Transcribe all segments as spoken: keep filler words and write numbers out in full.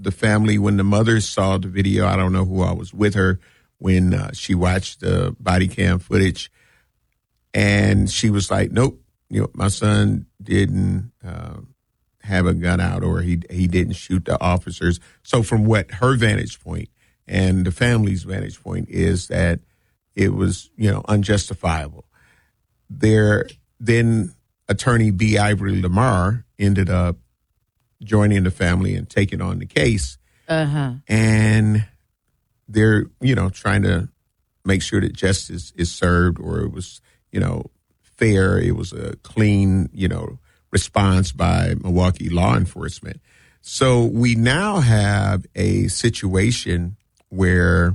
the family, when the mother saw the video, I don't know who I was with her when uh, she watched the body cam footage, and she was like, nope, you know, my son didn't uh, have a gun out, or he he didn't shoot the officers. So from what her vantage point and the family's vantage point is, that it was, you know, unjustifiable. There, then attorney B. Ivory Lamar ended up joining the family and taking on the case. Uh-huh. And they're, you know, trying to make sure that justice is served, or it was, you know, fair. It was a clean, you know, response by Milwaukee law enforcement. So we now have a situation where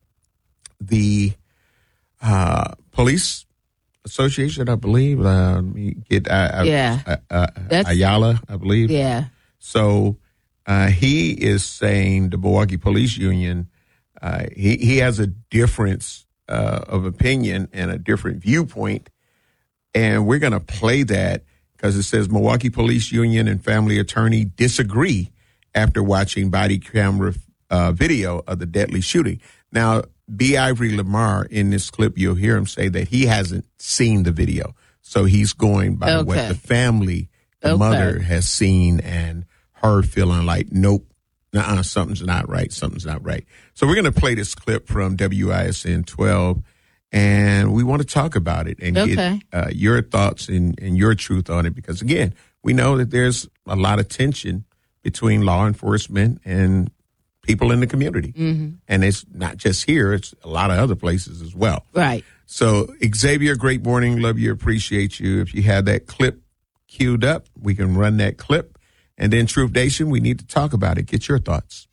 the uh, police association, I believe, uh, let me get uh, yeah. uh, uh, Ayala, I believe. Yeah. So uh, he is saying, the Milwaukee Police Union, uh, he, he has a difference uh, of opinion and a different viewpoint. And we're going to play that because it says Milwaukee Police Union and family attorney disagree after watching body camera uh, video of the deadly shooting. Now, B. Ivory Lamar, in this clip, you'll hear him say that he hasn't seen the video. So he's going by okay. what the family, the okay. mother, has seen, and her feeling like, nope, nuh-uh, something's not right, something's not right. So we're going to play this clip from W I S N twelve, and we want to talk about it and okay. get uh, your thoughts and, and your truth on it, because, again, we know that there's a lot of tension between law enforcement and people in the community. Mm-hmm. And it's not just here, it's a lot of other places as well. Right. So, Xavier, great morning. Love you, appreciate you. If you have that clip queued up, we can run that clip. And then, Truth Nation, we need to talk about it. Get your thoughts.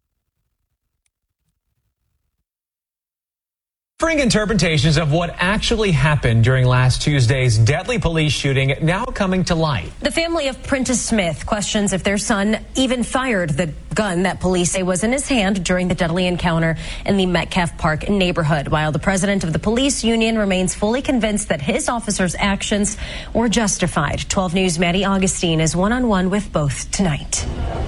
Differing interpretations of what actually happened during last Tuesday's deadly police shooting now coming to light. The family of Prentice Smith questions if their son even fired the gun that police say was in his hand during the deadly encounter in the Metcalf Park neighborhood, while the president of the police union remains fully convinced that his officers' actions were justified. twelve News' Maddie Augustine is one-on-one with both tonight.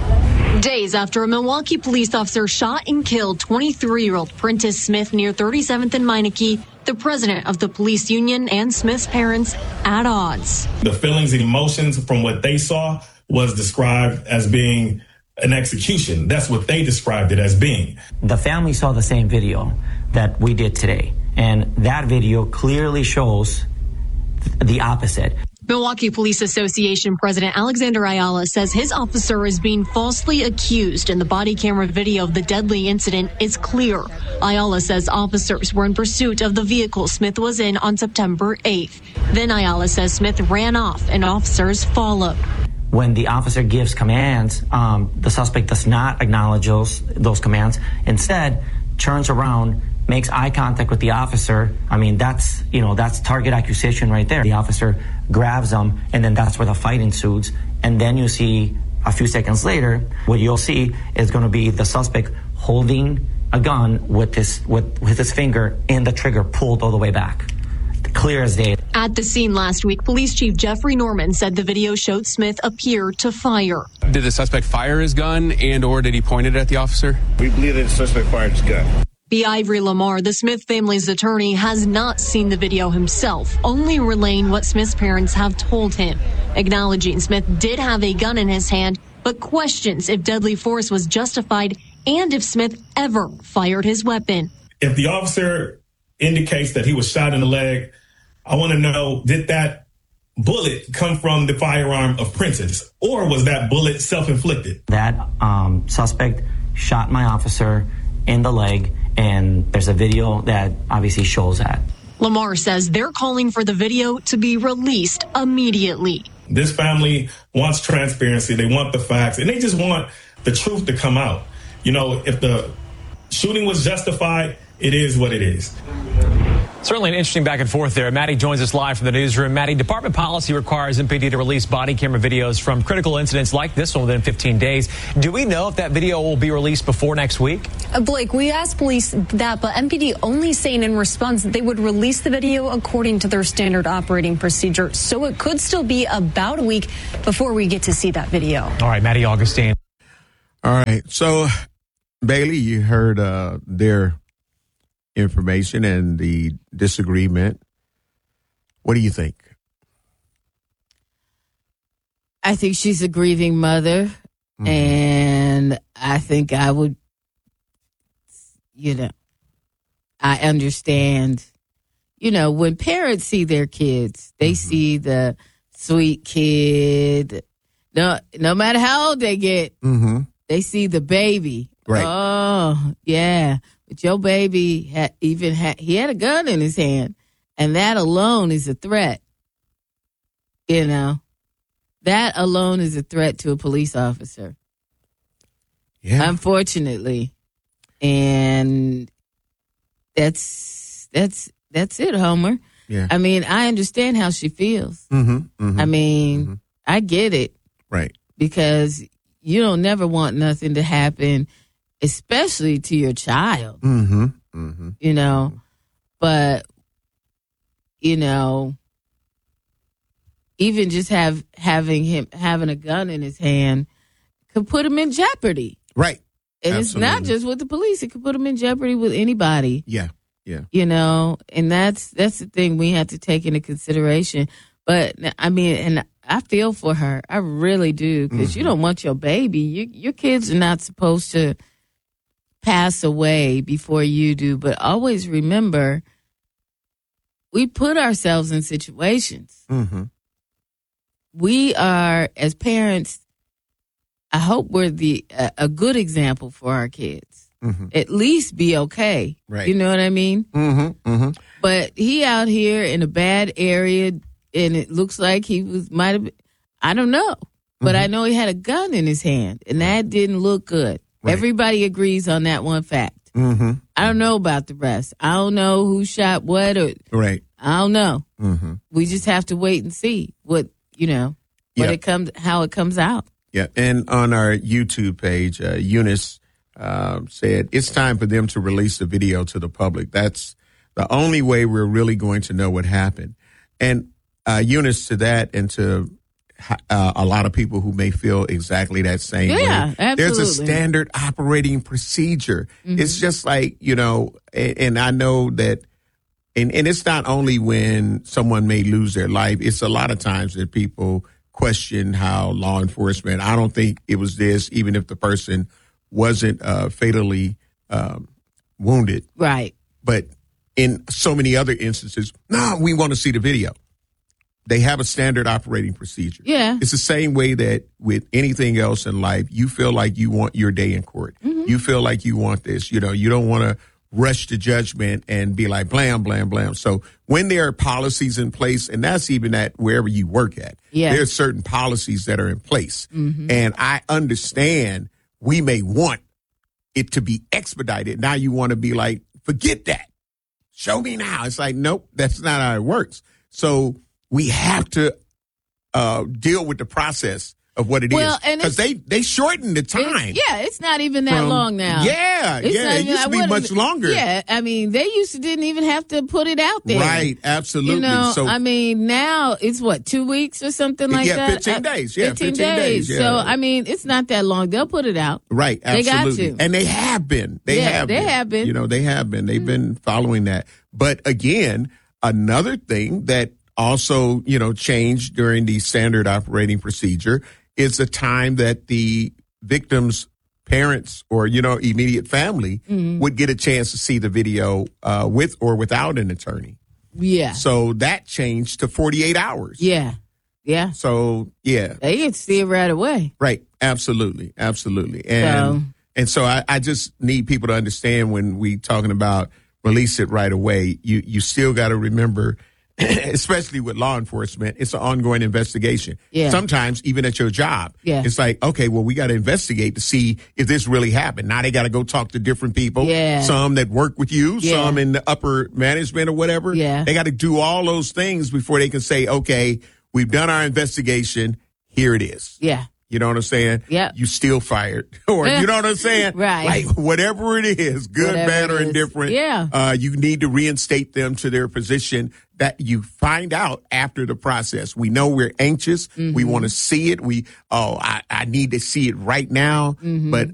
Days after a Milwaukee police officer shot and killed twenty-three-year-old Prentice Smith near thirty-seventh and Meineke, the president of the police union and Smith's parents at odds. The feelings and emotions from what they saw was described as being an execution. That's what they described it as being. The family saw the same video that we did today, and that video clearly shows th- the opposite. Milwaukee Police Association President Alexander Ayala says his officer is being falsely accused, and the body camera video of the deadly incident is clear. Ayala says officers were in pursuit of the vehicle Smith was in on September eighth. Then Ayala says Smith ran off and officers followed. When the officer gives commands, um, the suspect does not acknowledge those, those commands. Instead, turns around, makes eye contact with the officer. I mean, that's, you know, that's target acquisition right there. The officer grabs him, and then that's where the fight ensues. And then you see a few seconds later, what you'll see is going to be the suspect holding a gun with his, with, with his finger in the trigger pulled all the way back. Clear as day. At the scene last week, Police Chief Jeffrey Norman said the video showed Smith appear to fire. Did the suspect fire his gun, and or did he point it at the officer? We believe that the suspect fired his gun. B. Ivory Lamar, the Smith family's attorney, has not seen the video himself, only relaying what Smith's parents have told him, acknowledging Smith did have a gun in his hand, but questions if deadly force was justified and if Smith ever fired his weapon. If the officer indicates that he was shot in the leg, I want to know, did that bullet come from the firearm of Prentice, or was that bullet self-inflicted? That um, suspect shot my officer in the leg, and there's a video that obviously shows that. Lamar says they're calling for the video to be released immediately. This family wants transparency. They want the facts, and they just want the truth to come out. You know, if the shooting was justified, it is what it is. Certainly an interesting back and forth there. Maddie joins us live from the newsroom. Maddie, department policy requires M P D to release body camera videos from critical incidents like this one within fifteen days. Do we know if that video will be released before next week? Uh, Blake, we asked police that, but M P D only saying in response that they would release the video according to their standard operating procedure. So it could still be about a week before we get to see that video. All right, Maddie Augustine. All right. So, Bailey, you heard uh, their information and the disagreement. What do you think? I think she's a grieving mother, mm-hmm. and I think I would, you know, I understand, you know, when parents see their kids, they mm-hmm. see the sweet kid. No, no matter how old they get, mm-hmm. they see the baby. Right. Oh, yeah. But your baby had even had, he had a gun in his hand, and that alone is a threat. You know, that alone is a threat to a police officer. Yeah. Unfortunately. And that's, that's, that's it, Homer. Yeah. I mean, I understand how she feels. Mm-hmm. Mm-hmm. I mean, mm-hmm. I get it. Right. Because you don't never want nothing to happen, especially to your child. Mm-hmm. Mm-hmm. You know, but, you know, even just have having him having a gun in his hand could put him in jeopardy. Right. And Absolutely. It's not just with the police. It could put him in jeopardy with anybody. Yeah. Yeah. You know, and that's that's the thing we have to take into consideration. But, I mean, and I feel for her. I really do. Because mm-hmm. you don't want your baby. You, your kids are not supposed to pass away before you do. But always remember, we put ourselves in situations. Mm-hmm. We are, as parents, I hope we're the a, a good example for our kids. Mm-hmm. At least be okay. Right. You know what I mean? Mm-hmm. Mm-hmm. But he out here in a bad area, and it looks like he was might have. I don't know, but mm-hmm. I know he had a gun in his hand, and that didn't look good. Right. Everybody agrees on that one fact. Mm-hmm. I don't know about the rest. I don't know who shot what, or right. I don't know. Mm-hmm. We just have to wait and see what you know what yeah. it comes, how it comes out. Yeah, and on our YouTube page, uh, Eunice uh, said it's time for them to release the video to the public. That's the only way we're really going to know what happened. And uh, Eunice, to that, and to uh, a lot of people who may feel exactly that same yeah, way. Absolutely. There's a standard operating procedure. Mm-hmm. It's just like, you know, and, and I know that, and, and it's not only when someone may lose their life, it's a lot of times that people question how law enforcement, I don't think it was this, even if the person wasn't uh, fatally um, wounded. Right. But in so many other instances, no, we want to see the video. They have a standard operating procedure. Yeah. It's the same way that with anything else in life, you feel like you want your day in court. Mm-hmm. You feel like you want this. You know, you don't want to rush to judgment and be like, blam, blam, blam. So when there are policies in place, and that's even at wherever you work at, yeah. there are certain policies that are in place. Mm-hmm. And I understand we may want it to be expedited. Now you want to be like, forget that. Show me now. It's like, nope, that's not how it works. So we have to uh, deal with the process of what it well, is. Because they, they shortened the time. It, yeah, it's not even that from, long now. Yeah, it's yeah. It even, used to be much longer. Yeah, I mean, they used to didn't even have to put it out there. Right, absolutely. You know, so, I mean, now it's what, two weeks or something like yeah, that? fifteen days. Yeah, fifteen, fifteen days. days. Yeah. So, I mean, it's not that long. They'll put it out. Right, absolutely. They got to. And they have been. They yeah, have they been. have been. You know, they have been. They've mm-hmm. been following that. But again, another thing that also, you know, changed during the standard operating procedure is the time that the victim's parents or, you know, immediate family mm-hmm. would get a chance to see the video uh, with or without an attorney. Yeah. So that changed to forty-eight hours. Yeah. Yeah. So, yeah. They can see it right away. Right. Absolutely. Absolutely. And so, and so I, I just need people to understand when we talking about release it right away, you, you still got to remember, especially with law enforcement, it's an ongoing investigation. Yeah. Sometimes even at your job, yeah. it's like, okay, well, we got to investigate to see if this really happened. Now they got to go talk to different people, yeah. some that work with you, yeah. some in the upper management or whatever. Yeah. They got to do all those things before they can say, okay, we've done our investigation. Here it is. Yeah. You know what I'm saying? Yeah. You still fired. Or, you know what I'm saying? Right. Like, whatever it is, good, Whatever bad, or it is. indifferent. Yeah. Uh, you need to reinstate them to their position that you find out after the process. We know we're anxious. Mm-hmm. We want to see it. We, oh, I, I need to see it right now. Mm-hmm. But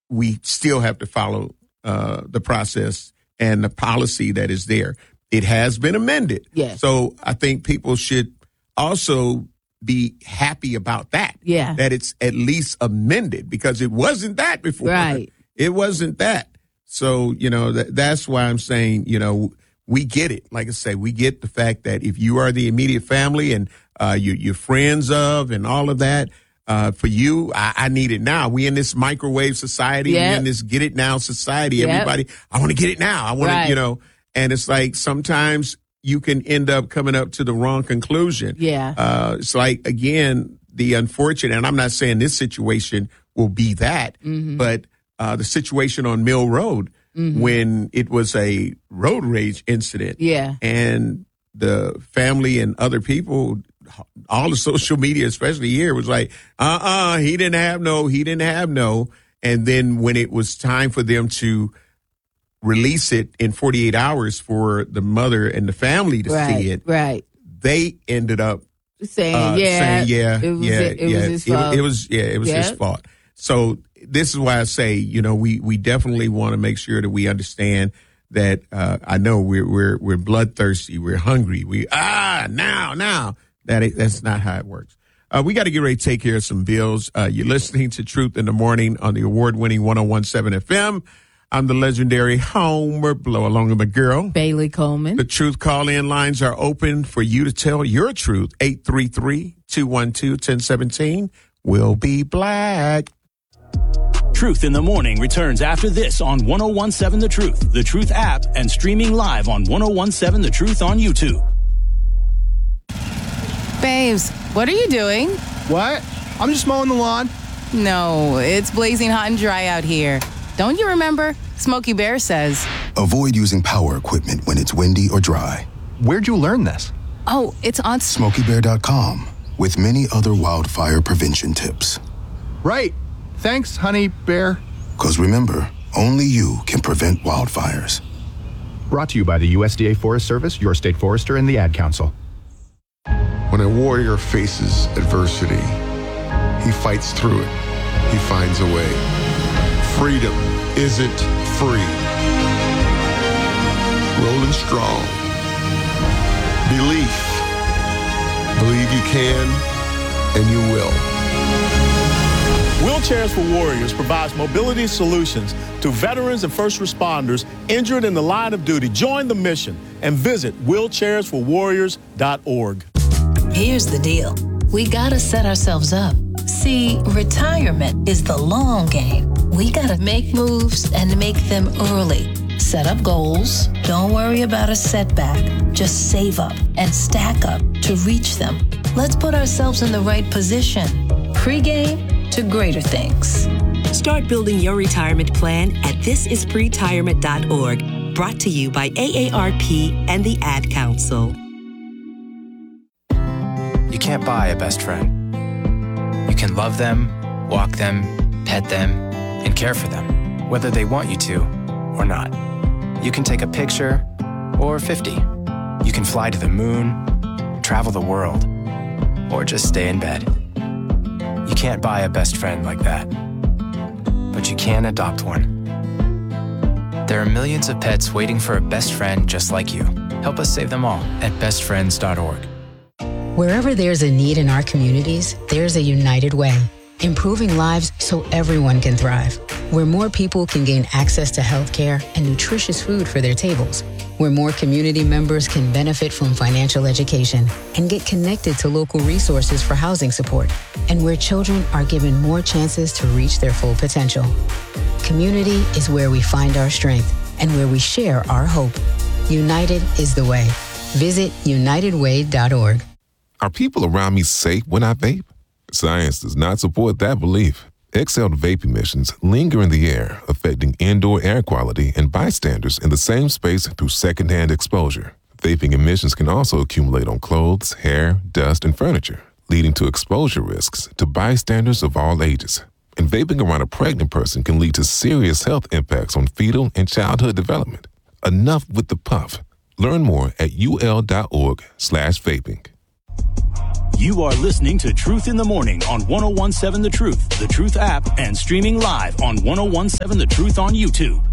we still have to follow uh, the process and the policy that is there. It has been amended. Yes. So I think people should also be happy about that. Yeah. That it's at least amended, because it wasn't that before. Right. It wasn't that. So, you know, that, that's why I'm saying, you know, we get it. Like I say, we get the fact that if you are the immediate family and uh, you, you're friends of and all of that, uh, for you, I, I need it now. We in this microwave society. Yep. We in this get it now society. Yep. Everybody, I want to get it now. I want Right. to, you know, and it's like sometimes you can end up coming up to the wrong conclusion. Yeah. Uh, it's like, again, the unfortunate, and I'm not saying this situation will be that, Mm-hmm. but uh, the situation on Mill Road, Mm-hmm. when it was a road rage incident. Yeah. And the family and other people, all the social media, especially here, was like, uh-uh, he didn't have no, he didn't have no. And then when it was time for them to release it in forty-eight hours for the mother and the family to Right. see it, Right. they ended up Saying, uh, yeah. saying, yeah, It was, yeah, it, it yeah. was his It- fault. It, was, yeah, it was his Yeah. fault. So this is why I say, you know, we, we definitely want to make sure that we understand that, uh, I know we're, we're, we're bloodthirsty. We're hungry. We, ah, now, now that it, that's not how it works. Uh, we got to get ready to take care of some bills. Uh, you're listening to Truth in the Morning on the award winning one oh one point seven F M. I'm the legendary Homer Blow, along with my girl, Bailey Coleman. The truth call-in lines are open for you to tell your truth. eight three three, two one two, one oh one seven. We'll be black. Truth in the Morning returns after this on one oh one seven The Truth, The Truth app, and streaming live on one oh one seven The Truth on YouTube. Babes, what are you doing? What? I'm just mowing the lawn. No, it's blazing hot and dry out here. Don't you remember? Smokey Bear says. Avoid using power equipment when it's windy or dry. Where'd you learn this? Oh, it's on Smokey Bear dot com with many other wildfire prevention tips. Right. Thanks, honey bear. Because remember, only you can prevent wildfires. Brought to you by the U S D A Forest Service, your state forester, and the Ad Council. When a warrior faces adversity, he fights through it. He finds a way. Freedom isn't free. Rolling strong. Belief. Believe you can, and you will. Wheelchairs for Warriors provides mobility solutions to veterans and first responders injured in the line of duty. Join the mission and visit wheelchairs for warriors dot org. Here's the deal. We gotta set ourselves up. See, retirement is the long game. We gotta make moves and make them early. Set up goals. Don't worry about a setback. Just save up and stack up to reach them. Let's put ourselves in the right position. Pre-game to greater things. Start building your retirement plan at this is pretirement dot org. Brought to you by A A R P and the Ad Council. You can't buy a best friend. You can love them, walk them, pet them, and care for them, whether they want you to or not. You can take a picture or fifty. You can fly to the moon, travel the world, or just stay in bed. You can't buy a best friend like that, but you can adopt one. There are millions of pets waiting for a best friend just like you. Help us save them all at best friends dot org. Wherever there's a need in our communities, there's a United Way, improving lives so everyone can thrive. Where more people can gain access to healthcare and nutritious food for their tables. Where more community members can benefit from financial education and get connected to local resources for housing support. And where children are given more chances to reach their full potential. Community is where we find our strength and where we share our hope. United is the way. Visit united way dot org. Are people around me safe when I vape? Science does not support that belief. Exhaled vape emissions linger in the air, affecting indoor air quality and bystanders in the same space through secondhand exposure. Vaping emissions can also accumulate on clothes, hair, dust, and furniture, leading to exposure risks to bystanders of all ages. And vaping around a pregnant person can lead to serious health impacts on fetal and childhood development. Enough with the puff. Learn more at ul dot org slash vaping. You are listening to Truth in the Morning on one oh one seven The Truth, The Truth app, and streaming live on one oh one seven The Truth on YouTube.